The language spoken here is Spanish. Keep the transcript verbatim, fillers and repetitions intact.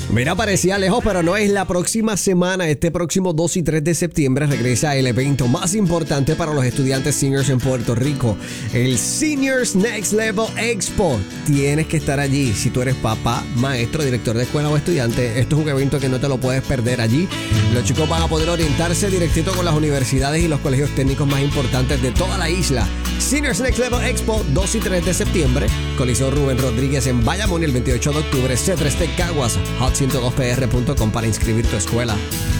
Mira, parecía lejos, pero no es la próxima semana. Este próximo dos y tres de septiembre regresa el evento más importante para los estudiantes seniors en Puerto Rico, el Seniors Next Level Expo. Tienes que estar allí. Si tú eres papá, maestro, director de escuela o estudiante, esto es un evento que no te lo puedes perder allí. Los chicos van a poder orientarse directito con las universidades y los colegios técnicos más importantes de toda la isla. Seniors Next Level Expo, dos y tres de septiembre. Coliseo Rubén Rodríguez en Bayamón, el veintiocho de octubre. C tres de Caguas, hot ciento dos p r punto com para inscribir tu escuela.